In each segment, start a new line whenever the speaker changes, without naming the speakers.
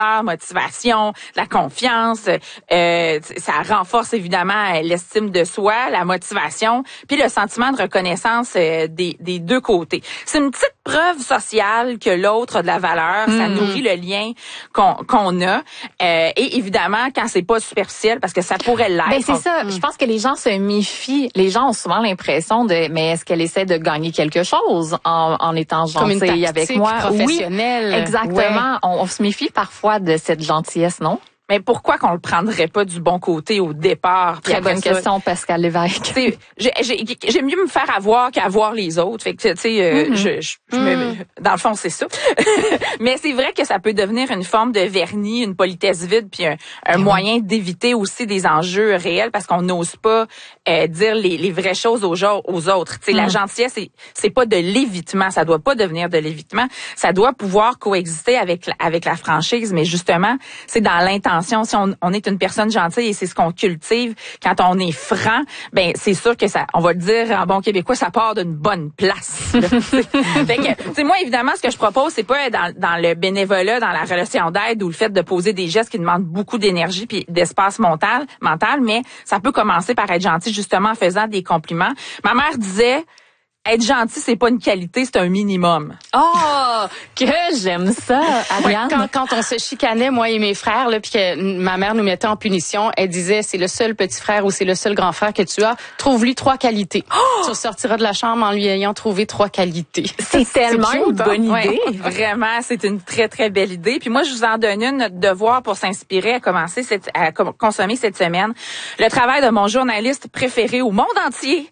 motivation, la confiance, ça renforce évidemment l'estime de soi, la motivation, puis le sentiment de reconnaissance des deux côtés. C'est une petite preuve sociale que l'autre a de la valeur, ça nourrit le lien qu'on a, et évidemment quand c'est pas superficiel, parce que ça pourrait l'être.
Ben c'est ça, je pense que les gens se méfient, les gens ont souvent l'impression de, mais est-ce qu'elle essaie de gagner quelque chose en étant gentille avec moi?
Professionnelle.
Oui, exactement, on se méfie parfois de cette gentillesse, non?
Mais pourquoi qu'on le prendrait pas du bon côté au départ?
Très bonne question, Pascal Lévesque.
J'aime mieux me faire avoir qu'avoir les autres. Fait que, tu sais, dans le fond, c'est ça. Mais c'est vrai que ça peut devenir une forme de vernis, une politesse vide, puis un moyen d'éviter aussi des enjeux réels parce qu'on n'ose pas dire les vraies choses aux autres. Tu sais, la gentillesse, c'est pas de l'évitement. Ça doit pas devenir de l'évitement. Ça doit pouvoir coexister avec la franchise. Mais justement, c'est dans l'intention. Si on est une personne gentille et c'est ce qu'on cultive, quand on est franc, ben c'est sûr que ça, on va le dire en bon québécois, ça part d'une bonne place. Fait que, moi évidemment, ce que je propose, c'est pas dans le bénévolat, dans la relation d'aide ou le fait de poser des gestes qui demandent beaucoup d'énergie puis d'espace mental, mais ça peut commencer par être gentil justement en faisant des compliments. Ma mère disait, être gentil, c'est pas une qualité, c'est un minimum.
Oh, que j'aime ça, Ariane.
Ouais, quand on se chicanait, moi et mes frères, là, puis que ma mère nous mettait en punition, elle disait, c'est le seul petit frère ou c'est le seul grand frère que tu as, trouve-lui 3 qualités. Tu ressortiras de la chambre en lui ayant trouvé 3 qualités.
C'est tellement une bonne idée.
Ouais, vraiment, c'est une très, très belle idée. Puis moi, je vous en donne une, notre devoir pour s'inspirer à consommer cette semaine. Le travail de mon journaliste préféré au monde entier,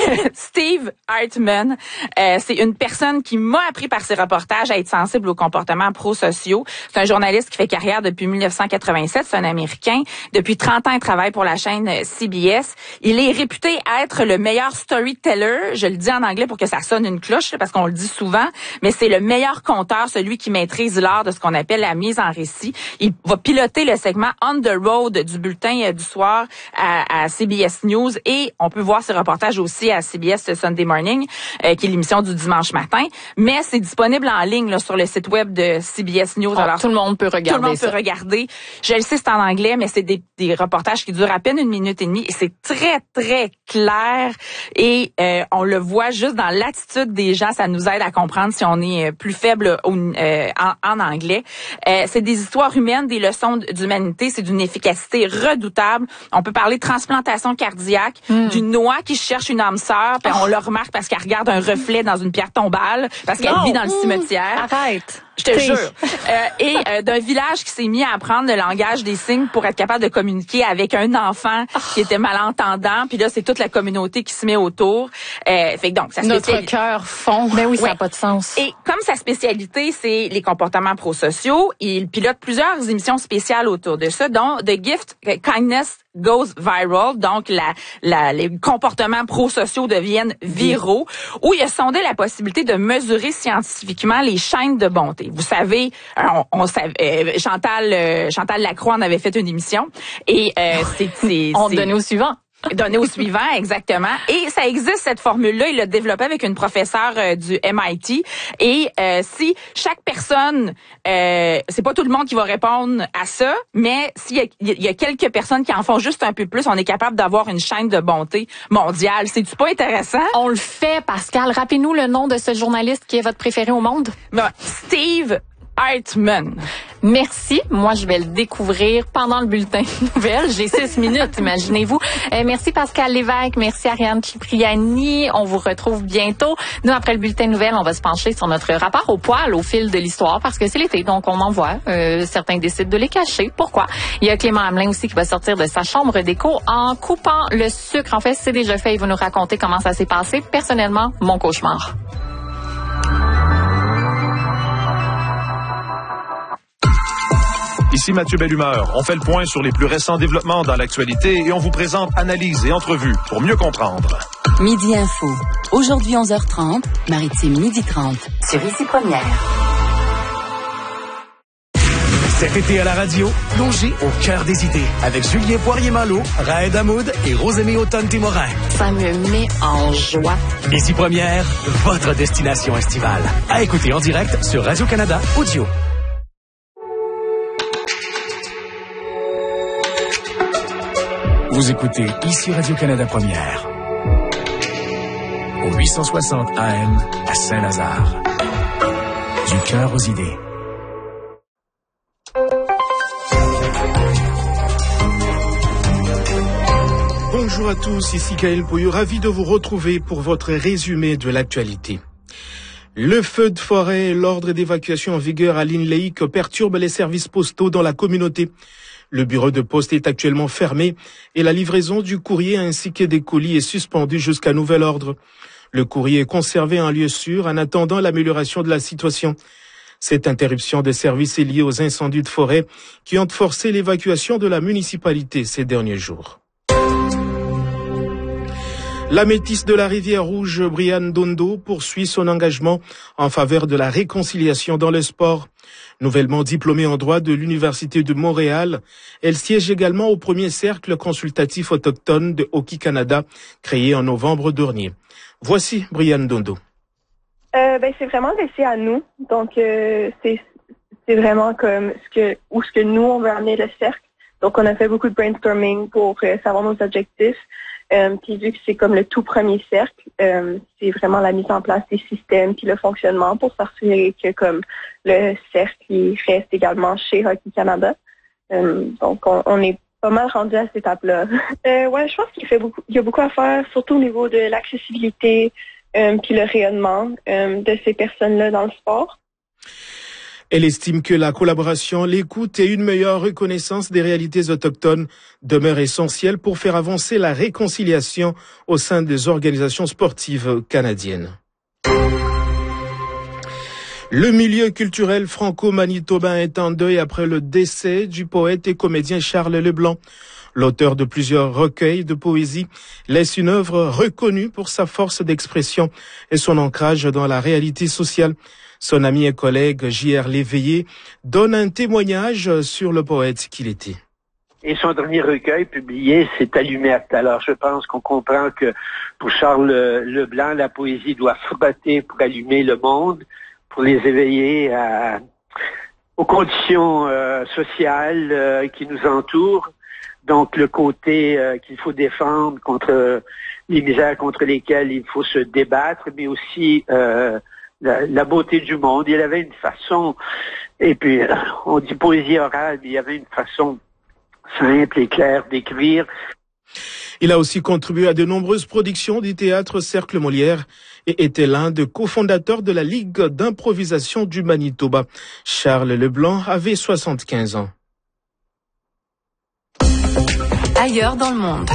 Steve Hartman. C'est une personne qui m'a appris par ses reportages à être sensible aux comportements prosociaux. C'est un journaliste qui fait carrière depuis 1987. C'est un Américain. Depuis 30 ans, il travaille pour la chaîne CBS. Il est réputé être le meilleur storyteller. Je le dis en anglais pour que ça sonne une cloche, parce qu'on le dit souvent, mais c'est le meilleur conteur, celui qui maîtrise l'art de ce qu'on appelle la mise en récit. Il va piloter le segment On the Road du bulletin du soir à CBS News, et on peut voir ses reportages aussi à CBS Sunday Morning, qui est l'émission du dimanche matin, mais c'est disponible en ligne là, sur le site web de CBS News.
Alors tout le monde peut regarder.
Tout le monde peut regarder. Je le sais, c'est en anglais, mais c'est des reportages qui durent à peine 1 minute et demie, et c'est très très clair, et on le voit juste dans l'attitude des gens. Ça nous aide à comprendre si on est plus faible en anglais. C'est des histoires humaines, des leçons d'humanité. C'est d'une efficacité redoutable. On peut parler de transplantation cardiaque, d'une noix qui cherche une âme sœur, puis on le remarque parce qu'elle regarde un reflet dans une pierre tombale, parce qu'elle vit dans le cimetière.
Arrête.
Je te jure. Et d'un village qui s'est mis à apprendre le langage des signes pour être capable de communiquer avec un enfant qui était malentendant. Puis là, c'est toute la communauté qui se met autour. Fait que donc,
notre cœur fond.
Ben oui, ça n'a pas de sens.
Et comme sa spécialité, c'est les comportements prosociaux, il pilote plusieurs émissions spéciales autour de ça, dont The Gift Kindness Goes Viral, donc les comportements prosociaux deviennent viraux, où il a sondé la possibilité de mesurer scientifiquement les chaînes de bonté. Vous savez, Chantal Lacroix en avait fait une émission, et
on donnait au suivant.
Donné au suivant, exactement. Et ça existe, cette formule-là. Il l'a développée avec une professeure du MIT. Et si chaque personne, c'est pas tout le monde qui va répondre à ça, mais s'il y a quelques personnes qui en font juste un peu plus, on est capable d'avoir une chaîne de bonté mondiale. C'est-tu pas intéressant?
On le fait, Pascal. Rappelez-nous le nom de ce journaliste qui est votre préféré au monde.
Steve Hartman.
Merci. Moi, je vais le découvrir pendant le bulletin de nouvelles. J'ai 6 minutes, imaginez-vous. Merci Pascal Lévesque. Merci Ariane Cipriani. On vous retrouve bientôt. Nous, après le bulletin de nouvelles, on va se pencher sur notre rapport au poil au fil de l'histoire, parce que c'est l'été, donc on en voit. Certains décident de les cacher. Pourquoi? Il y a Clément Hamelin aussi qui va sortir de sa chambre d'écho en coupant le sucre. En fait, c'est déjà fait. Il va nous raconter comment ça s'est passé. Personnellement, mon cauchemar.
Ici Mathieu Bellumeur. On fait le point sur les plus récents développements dans l'actualité et on vous présente analyses et entrevues pour mieux comprendre.
Midi Info. Aujourd'hui 11h30, Maritime 12h30 sur Ici Première.
Cet été à la radio, plongez au cœur des idées avec Julien Poirier-Malo, Raed Hamoud et Rosémie Automne-Témorin.
Ça me met en joie.
Ici Première, votre destination estivale. À écouter en direct sur Radio-Canada Audio. Vous écoutez ici Radio-Canada Première. Au 860 AM à Saint-Lazare. Du cœur aux idées.
Bonjour à tous, ici Gaël Pouillou, ravi de vous retrouver pour votre résumé de l'actualité. Le feu de forêt et l'ordre d'évacuation en vigueur à l'Inleik perturbent les services postaux dans la communauté. Le bureau de poste est actuellement fermé et la livraison du courrier ainsi que des colis est suspendue jusqu'à nouvel ordre. Le courrier est conservé en lieu sûr en attendant l'amélioration de la situation. Cette interruption de service est liée aux incendies de forêt qui ont forcé l'évacuation de la municipalité ces derniers jours. La métisse de la Rivière Rouge, Brianne Dondo, poursuit son engagement en faveur de la réconciliation dans le sport. Nouvellement diplômée en droit de l'Université de Montréal, elle siège également au premier cercle consultatif autochtone de Hockey Canada, créé en novembre dernier. Voici Brianne Dondo.
C'est vraiment laissé à nous. Donc, c'est vraiment comme ce que nous, on veut amener le cercle. Donc, on a fait beaucoup de brainstorming pour savoir nos objectifs. Puis vu que c'est comme le tout premier cercle, c'est vraiment la mise en place des systèmes puis le fonctionnement pour s'assurer que comme le cercle il reste également chez Hockey Canada. Donc on est pas mal rendu à cette étape-là. Je pense qu'il y a beaucoup à faire, surtout au niveau de l'accessibilité puis le rayonnement de ces personnes-là dans le sport.
Elle estime que la collaboration, l'écoute et une meilleure reconnaissance des réalités autochtones demeurent essentielles pour faire avancer la réconciliation au sein des organisations sportives canadiennes. Le milieu culturel franco-manitobain est en deuil après le décès du poète et comédien Charles Leblanc. L'auteur de plusieurs recueils de poésie laisse une œuvre reconnue pour sa force d'expression et son ancrage dans la réalité sociale. Son ami et collègue J.R. Léveillé donne un témoignage sur le poète qu'il était.
Et son dernier recueil publié, c'est Allumette. Alors je pense qu'on comprend que pour Charles Leblanc, la poésie doit frotter pour allumer le monde, pour les éveiller aux conditions sociales qui nous entourent. Donc le côté qu'il faut défendre contre les misères contre lesquelles il faut se débattre, mais aussi la beauté du monde. Il avait une façon, et puis on dit poésie orale, mais il y avait une façon simple et claire d'écrire.
Il a aussi contribué à de nombreuses productions du théâtre Cercle Molière et était l'un des cofondateurs de la Ligue d'improvisation du Manitoba. Charles Leblanc avait 75 ans.
Ailleurs dans le monde.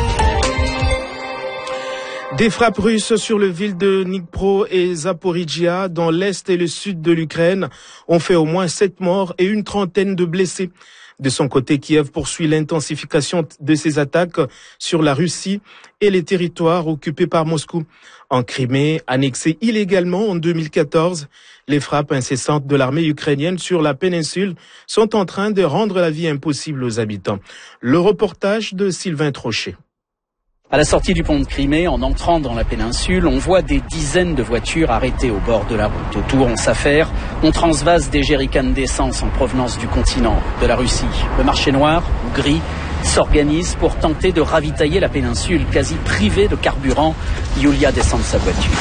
Des frappes russes sur le ville de Dnipro et Zaporizhia, dans l'est et le sud de l'Ukraine, ont fait au moins 7 morts et une trentaine de blessés. De son côté, Kiev poursuit l'intensification de ses attaques sur la Russie et les territoires occupés par Moscou. En Crimée, annexée illégalement en 2014, les frappes incessantes de l'armée ukrainienne sur la péninsule sont en train de rendre la vie impossible aux habitants. Le reportage de Sylvain Trochet.
À la sortie du pont de Crimée, en entrant dans la péninsule, on voit des dizaines de voitures arrêtées au bord de la route. Autour, on s'affaire, on transvase des jerrycans d'essence en provenance du continent, de la Russie. Le marché noir, ou gris, s'organise pour tenter de ravitailler la péninsule, quasi privée de carburant. Yulia descend de sa voiture.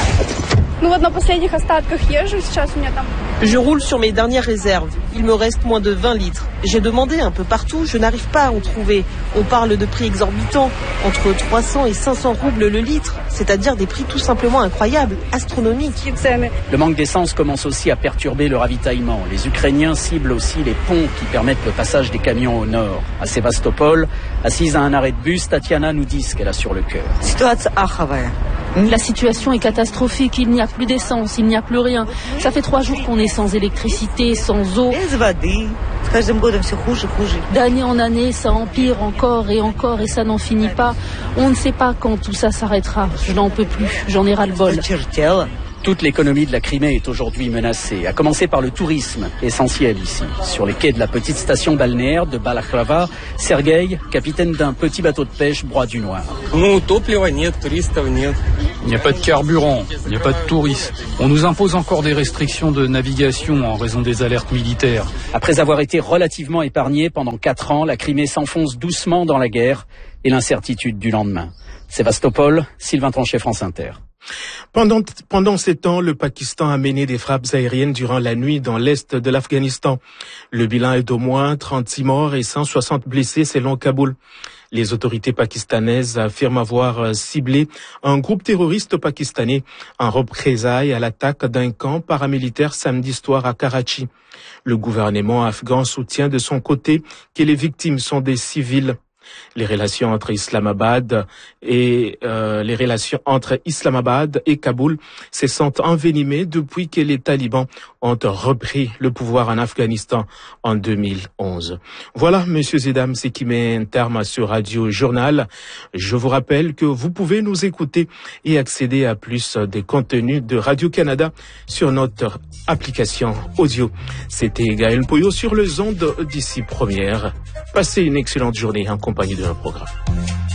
Je roule sur mes dernières réserves. Il me reste moins de 20 litres. J'ai demandé un peu partout, je n'arrive pas à en trouver. On parle de prix exorbitants, entre 300 et 500 roubles le litre, c'est-à-dire des prix tout simplement incroyables, astronomiques.
Le manque d'essence commence aussi à perturber le ravitaillement. Les Ukrainiens ciblent aussi les ponts qui permettent le passage des camions au nord. À Sébastopol, assise à un arrêt de bus, Tatiana nous dit ce qu'elle a sur le cœur.
La situation est catastrophique, il n'y a plus d'essence, il n'y a plus rien. Ça fait 3 jours qu'on est sans électricité, sans eau. D'année en année, ça empire encore et ça n'en finit pas. On ne sait pas quand tout ça s'arrêtera. Je n'en peux plus, j'en ai ras-le-bol.
Toute l'économie de la Crimée est aujourd'hui menacée, à commencer par le tourisme, essentiel ici. Sur les quais de la petite station balnéaire de Balaclava, Sergueï, capitaine d'un petit bateau de pêche, broie du noir.
Il n'y a pas de carburant, il n'y a pas de touristes. On nous impose encore des restrictions de navigation en raison des alertes militaires.
Après avoir été relativement épargnée pendant 4 ans, la Crimée s'enfonce doucement dans la guerre et l'incertitude du lendemain. Sébastopol, Sylvain Tranchet, France Inter.
Pendant ces temps, le Pakistan a mené des frappes aériennes durant la nuit dans l'est de l'Afghanistan. Le bilan est d'au moins 36 morts et 160 blessés selon Kaboul. Les autorités pakistanaises affirment avoir ciblé un groupe terroriste pakistanais en représailles à l'attaque d'un camp paramilitaire samedi soir à Karachi. Le gouvernement afghan soutient de son côté que les victimes sont des civils. Les relations entre Islamabad et Kaboul se sont envenimées depuis que les talibans ont repris le pouvoir en Afghanistan en 2011. Voilà, messieurs et dames, ce qui met un terme sur Radio Journal. Je vous rappelle que vous pouvez nous écouter et accéder à plus des contenus de Radio-Canada sur notre application audio. C'était Gaël Poyo sur les ondes d'ici première. Passez une excellente journée en compagnie de nos programmes.